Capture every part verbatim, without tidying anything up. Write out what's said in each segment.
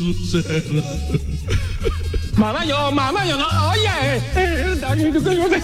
Mamayo, mamayo, no, oye.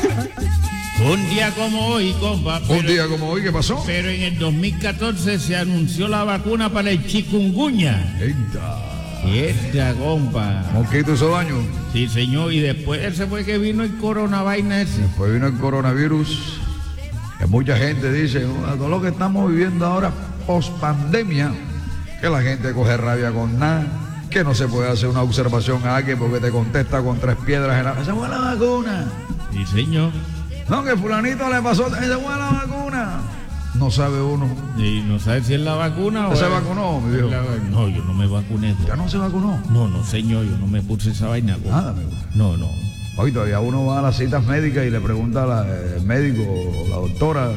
Un día como hoy, compa. Pero, un día como hoy, ¿qué pasó? Pero en el dos mil catorce se anunció la vacuna para el chikungunya. Eita. Esta, compa. ¿Mosquito hizo daño? Sí, señor, y después ese fue que vino el coronavirus ese. Después vino el coronavirus. Que mucha gente dice, todo lo que estamos viviendo ahora, post pandemia, que la gente coge rabia con nada, que no se puede hacer una observación a alguien porque te contesta con tres piedras en la... ¡Esa fue la vacuna! Sí, señor. No, que fulanito le pasó, ¡esa fue la vacuna! No sabe uno. Y no sabe si es la vacuna o... ¿Se vacunó, mi viejo? La... No, yo no me vacuné. ¿Ya no se vacunó? No, no, señor, yo no me puse esa vaina. Compa. Nada, amigo. No, no. Hoy todavía uno va a las citas médicas y le pregunta al médico o la doctora,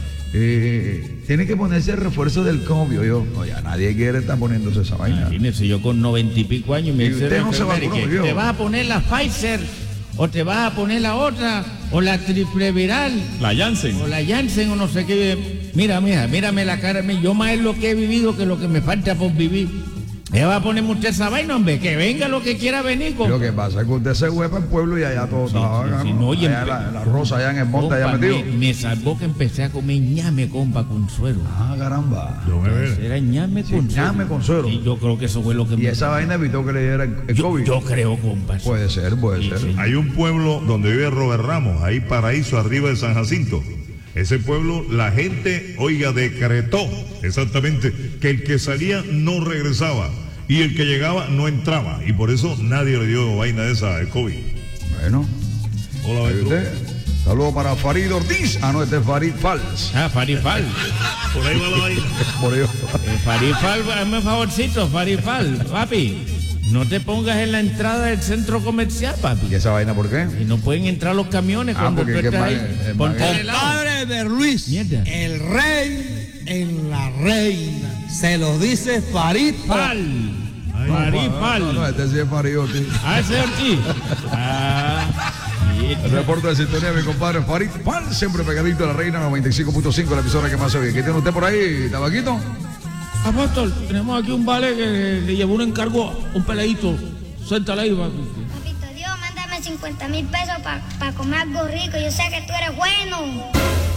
eh, tiene que ponerse el refuerzo del COVID. Yo, no, ya nadie quiere estar poniéndose esa vaina. Imagínese, yo con noventa y pico años me y dice, usted no se vacunó, que te vas a poner la Pfizer, o te vas a poner la otra, o la triple viral, la Janssen, o la Janssen, o no sé qué. Mira, mira, mírame la cara, yo más es lo que he vivido que lo que me falta por vivir. ¿Me va a poner usted esa vaina, hombre? Que venga lo que quiera venir con... Lo que pasa es que usted se fue para el pueblo y allá todo sí, estaba... Sí, sí, no, oye, allá la, la rosa allá en el monte, allá metido. Me, me salvó que empecé a comer ñame, compa, con suero. Ah, caramba. Yo me veo. Era ñame sí, con suero. ñame con suero. Y yo creo que eso fue lo que y me... Y esa vaina evitó que le diera el, el yo, COVID. Yo creo, compa. Puede ser, puede sí, ser. Sí. Hay un pueblo donde vive Robert Ramos, ahí Paraíso, arriba de San Jacinto. Ese pueblo, la gente, oiga, decretó exactamente que el que salía no regresaba y el que llegaba no entraba, y por eso nadie le dio vaina de esa de COVID. Bueno. Hola, usted. Saludos para Farid Ortiz. Ah, no, este es Farid Fals. Ah, Farid Fals. Por ahí va la vaina. Por ahí. Eh, Farid Fals, hazme un favorcito, Farid Fals, papi. No te pongas en la entrada del centro comercial, papi. ¿Y esa vaina por qué? Y no pueden entrar los camiones ah, cuando tú estás ahí. Compadre de Luis, Mierda. El rey en la reina. Se lo dice Farid Fals. Farid Fals. No, no, este sí es Farid Ortiz. Ah, ese Ortiz. Ah, el reporte de sintonía de mi compadre Farid Fals, siempre pegadito a la reina noventa y cinco punto cinco, la emisora que más se oye. ¿Qué tiene usted por ahí, tabaquito? Apóstol, tenemos aquí un vale que le llevó un encargo a un peladito. Suéltala ahí, papi. Papito Dios, mándame cincuenta mil pesos para pa comer algo rico. Yo sé que tú eres bueno.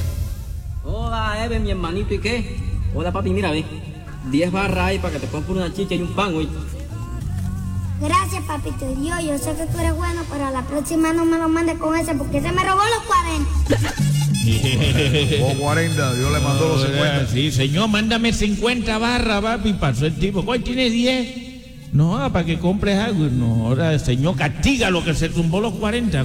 Hola, Eve, mi hermanito, ¿y qué? Hola, papi, mira, ve. diez barras ahí para que te compre una chicha y un pan, güey. Gracias, papito Dios. Yo sé que tú eres bueno, pero la próxima no me lo mandes con ese porque se me robó los cuarenta. O cuarenta, Dios le mandó los cincuenta. Sí, señor, mándame cincuenta barras, papi. Pasó el tipo. ¿Cuál tiene diez? No, para que compres algo. No, ahora, señor, castiga lo que se tumbó los cuarenta.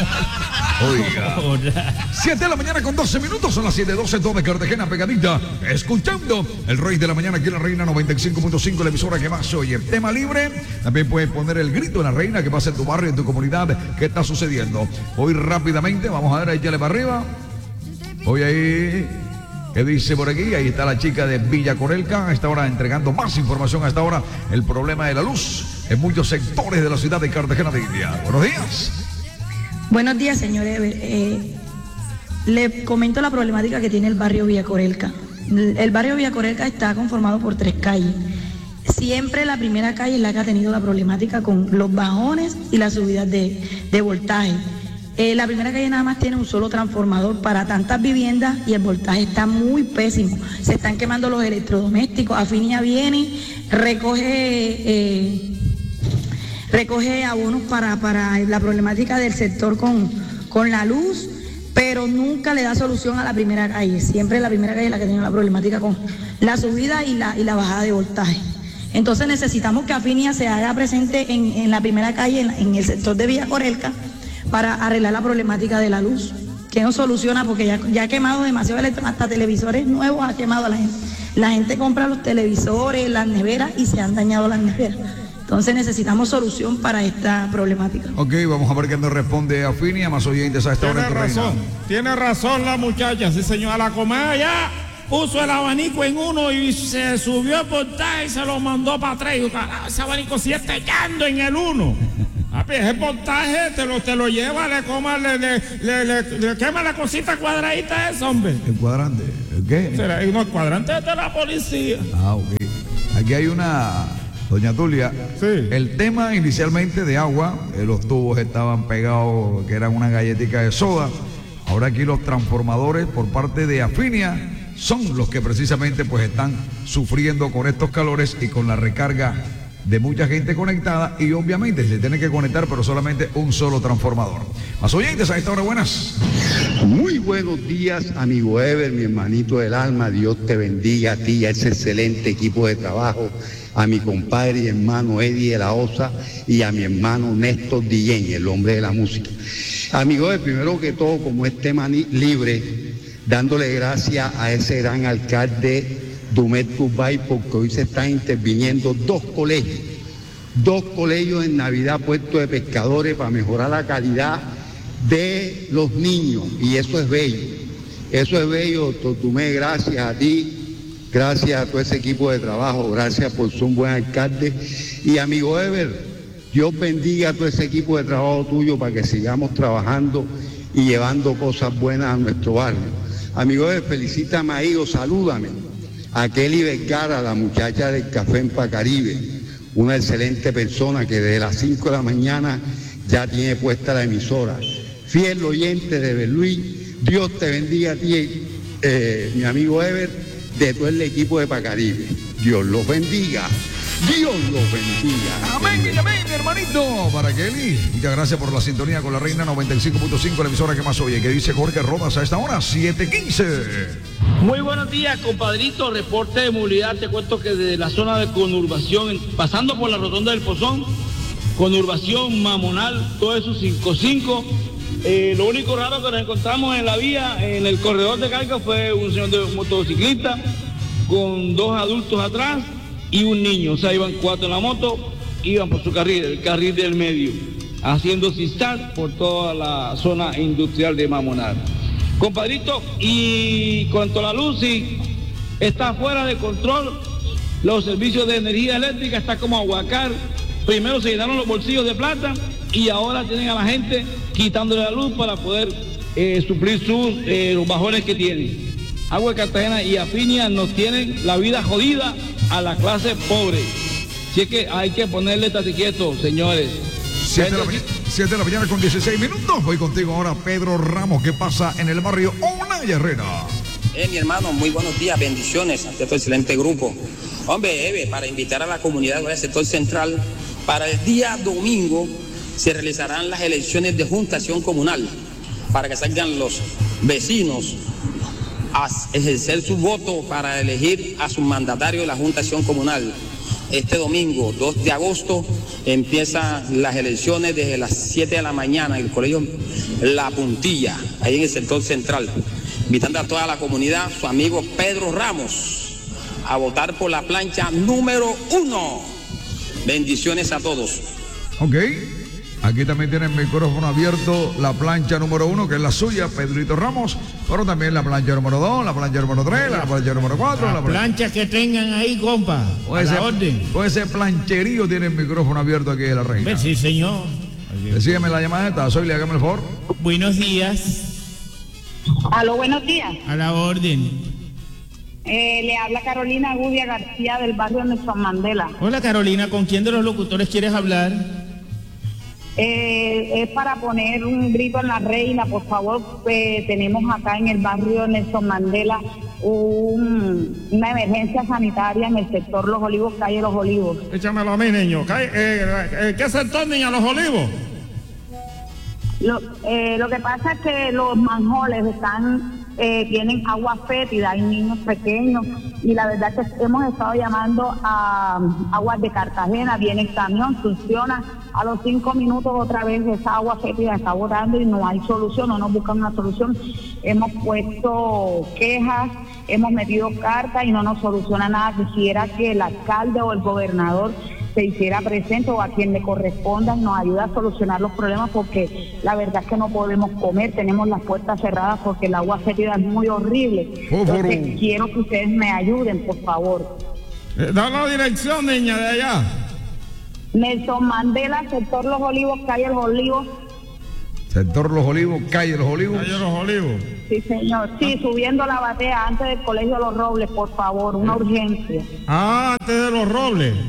Oiga. siete de la mañana con doce minutos, son las siete doce, todo de Cartagena pegadita. Escuchando el Rey de la Mañana aquí en la Reina noventa y cinco punto cinco, la emisora que más se oye. Tema libre, también puedes poner el grito de la Reina que pasa en tu barrio, en tu comunidad. ¿Qué está sucediendo? Hoy rápidamente, vamos a ver, échale para arriba. Hoy ahí, ¿qué dice por aquí? Ahí está la chica de Villa Corelca, a esta hora entregando más información. A esta hora, el problema de la luz en muchos sectores de la ciudad de Cartagena de India. Buenos días. Buenos días, señor Ever. Eh, le comento la problemática que tiene el barrio Villa Corelca. El barrio Villa Corelca está conformado por tres calles. Siempre la primera calle es la que ha tenido la problemática con los bajones y las subidas de, de voltaje. Eh, la primera calle nada más tiene un solo transformador para tantas viviendas y el voltaje está muy pésimo. Se están quemando los electrodomésticos. Afinia viene, recoge... Eh, recoge abonos para, para la problemática del sector con, con la luz, pero nunca le da solución a la primera calle. Siempre la primera calle es la que tiene la problemática con la subida y la, y la bajada de voltaje. Entonces necesitamos que Afinia se haga presente en, en la primera calle, en, en el sector de Villa Corelca, para arreglar la problemática de la luz, que no soluciona porque ya, ya ha quemado demasiado electro, hasta televisores nuevos ha quemado a la gente. La gente compra los televisores, las neveras y se han dañado las neveras. Entonces necesitamos solución para esta problemática. Ok, vamos a ver qué nos responde Afinia, más oyentes a esta hora en tu razón, reina. Tiene razón la muchacha, sí señor, a la comer ya puso el abanico en uno y se subió el voltaje y se lo mandó para atrás. Y, ah, ese abanico sigue estallando en el uno. Ese voltaje te lo, te lo lleva, le coma, le, le, le, le, le quema la cosita cuadradita esa, hombre. ¿El cuadrante? ¿El qué? ¿Será? No, el cuadrante es de la policía. Ah, ok. Aquí hay una... doña Tulia, Sí. el tema inicialmente de agua, eh, los tubos estaban pegados, que eran una galletita de soda. Ahora aquí los transformadores por parte de Afinia son los que precisamente pues están sufriendo con estos calores y con la recarga de mucha gente conectada, y obviamente se tiene que conectar pero solamente un solo transformador. Más oyentes a esta hora, buenas. Muy buenos días, amigo Ever, mi hermanito del alma. Dios te bendiga a ti y a ese excelente equipo de trabajo, a mi compadre y hermano Eddie de la Osa y a mi hermano Néstor Dillén, el hombre de la música. Amigo Ever, primero que todo, como es tema libre, dándole gracias a ese gran alcalde Dumet Kurbay, porque hoy se están interviniendo dos colegios, dos colegios en Navidad, puestos de pescadores, para mejorar la calidad de los niños, y eso es bello, eso es bello, doctor Dumet, gracias a ti, gracias a todo ese equipo de trabajo, gracias por ser un buen alcalde, y amigo Ever, Dios bendiga a todo ese equipo de trabajo tuyo para que sigamos trabajando y llevando cosas buenas a nuestro barrio. Amigo Ever, felicítame a ellos, salúdame a Kelly Vergara, la muchacha del Café en Pacaribe, una excelente persona que desde las cinco de la mañana ya tiene puesta la emisora. Fiel oyente de Berluí, Dios te bendiga a ti, eh, mi amigo Ever, de todo el equipo de Pacaribe. Dios los bendiga, Dios los bendiga. Amén y amén, hermanito. Para Kelly, muchas gracias por la sintonía con la Reina noventa y cinco punto cinco, la emisora que más oye. ¿Qué dice Jorge Rodas a esta hora? siete quince. Muy buenos días, compadrito. Reporte de movilidad. Te cuento que desde la zona de conurbación, pasando por la rotonda del Pozón, conurbación, Mamonal, todo eso cinco cinco. Eh, lo único raro que nos encontramos en la vía, en el corredor de carga, fue un señor de motociclista con dos adultos atrás y un niño. O sea, iban cuatro en la moto, iban por su carril, el carril del medio, haciendo zigzag por toda la zona industrial de Mamonal. Compadrito, y cuanto a la luz, sí, está fuera de control. Los servicios de energía eléctrica está como aguacar. Primero se llenaron los bolsillos de plata y ahora tienen a la gente quitándole la luz para poder eh, suplir sus eh, los bajones que tienen. Agua de Cartagena y Afinia nos tienen la vida jodida a la clase pobre. Así es que hay que ponerle tate quieto, señores. siete de la mañana, siete de la mañana con dieciséis minutos. Voy contigo ahora, Pedro Ramos. ¿Qué pasa en el barrio Onaya Herrera? Eh, mi hermano, muy buenos días, bendiciones ante este excelente grupo. Hombre, Eve, para invitar a la comunidad del sector central, para el día domingo se realizarán las elecciones de juntación comunal, para que salgan los vecinos a ejercer su voto para elegir a su mandatario de la juntación comunal. Este domingo, dos de agosto, empiezan las elecciones desde las siete de la mañana en el colegio La Puntilla, ahí en el sector central. Invitando a toda la comunidad, su amigo Pedro Ramos, a votar por la plancha número uno. Bendiciones a todos. Ok. Aquí también tiene el micrófono abierto la plancha número uno, que es la suya, Pedrito Ramos, pero también la plancha número dos, la plancha número tres, la plancha número cuatro. La, la plancha que tengan ahí, compa, o a ese, la orden. o ese plancherío tiene el micrófono abierto aquí de la Reina. Pues sí, señor. Decídeme la llamada esta, soy le hágame el favor. Buenos días. Aló, buenos días. A la orden. Eh, le habla Carolina Gudia García del barrio Nelson Mandela. Hola Carolina, ¿con quién de los locutores quieres hablar? Eh, es para poner un grito en la Reina, por favor. Eh, tenemos acá en el barrio Nelson Mandela un, una emergencia sanitaria en el sector Los Olivos, calle Los Olivos. Échamelo a mí, niño. ¿Qué, eh, eh, ¿qué sector, niña? Los Olivos. Lo, eh, lo que pasa es que los manjoles están eh, tienen agua fétida, hay niños pequeños, y la verdad es que hemos estado llamando a Aguas de Cartagena, viene el camión, funciona, a los cinco minutos otra vez esa agua fétida está botando y no hay solución, no nos buscan una solución. Hemos puesto quejas, hemos metido cartas y no nos soluciona nada. Quisiera que el alcalde o el gobernador se hiciera presente, o a quien le corresponda nos ayuda a solucionar los problemas, porque la verdad es que no podemos comer, tenemos las puertas cerradas porque el agua fétida es muy horrible. Entonces quiero que ustedes me ayuden, por favor. Eh, da la dirección, niña, de allá. Nelson Mandela, sector Los Olivos, calle Los Olivos. Sector Los Olivos, calle Los Olivos. Calle Los Olivos. Sí, señor. Sí, subiendo la batea antes del Colegio Los Robles, por favor, una urgencia. Ah, antes de Los Robles.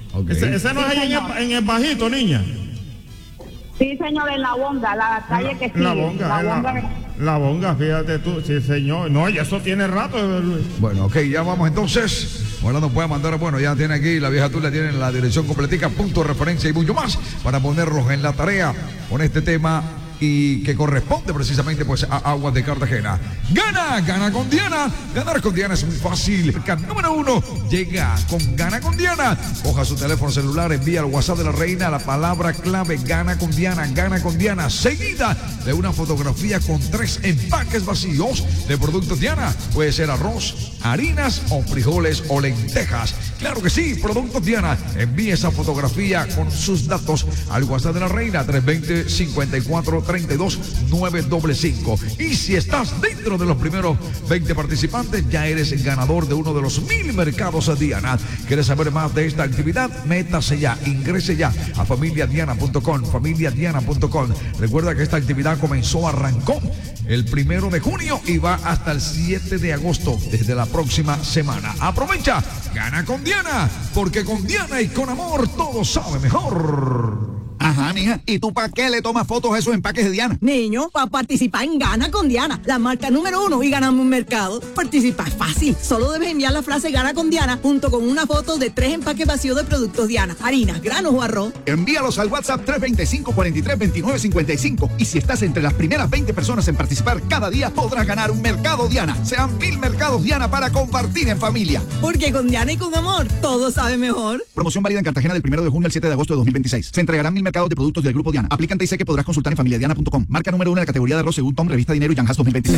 Okay. Ese, ese no Sí, es ahí en señor. el, en el bajito, niña. Sí, señor, en la bonga, la calle que sigue. La bonga, la la, bonga. la bonga, fíjate tú, sí señor. No, y eso tiene rato, Luis. Bueno, ok, ya vamos entonces. Ahora nos puede mandar, bueno, ya tiene aquí, la vieja Tulia tiene la dirección completica, punto de referencia y mucho más para ponerlos en la tarea con este tema y que corresponde precisamente pues a Aguas de Cartagena. Gana, gana con Diana. Ganar con Diana es muy fácil. El número uno llega con Gana con Diana. Coja su teléfono celular, envía al WhatsApp de la reina la palabra clave Gana con Diana, Gana con Diana, seguida de una fotografía con tres empaques vacíos de productos Diana. Puede ser arroz, harinas o frijoles o lentejas. Claro que sí, productos Diana. Envíe esa fotografía con sus datos al WhatsApp de la reina tres dos cero, cinco cuatro, tres dos, nueve cinco cinco. Y si estás dentro de los primeros veinte participantes, ya eres ganador de uno de los mil mercados Diana. ¿Quieres saber más de esta actividad? Métase ya, ingrese ya a familia diana punto com, familia diana punto com. Recuerda que esta actividad comenzó, arrancó el primero de junio y va hasta el siete de agosto, desde la próxima semana. Aprovecha, gana con Diana, porque con Diana y con amor todo sabe mejor. Ajá, mija. ¿Y tú para qué le tomas fotos a esos empaques de Diana? Niño, para participar en Gana con Diana, la marca número uno y ganamos un mercado. Participar es fácil. Solo debes enviar la frase Gana con Diana junto con una foto de tres empaques vacíos de productos Diana, harinas, granos o arroz. Envíalos al WhatsApp tres dos cinco, cuatro tres, dos nueve cinco cinco y si estás entre las primeras veinte personas en participar cada día podrás ganar un mercado Diana. Sean mil mercados Diana para compartir en familia. Porque con Diana y con amor, todo sabe mejor. Promoción válida en Cartagena del primero de junio al siete de agosto de dos mil veintiséis. Se entregarán mil mercados de productos del Grupo Diana. Aplican T I C que podrás consultar en familia diana punto com. Marca número uno de la categoría de arroz según Tom, Revista Dinero y Yanjas dos mil veintiséis.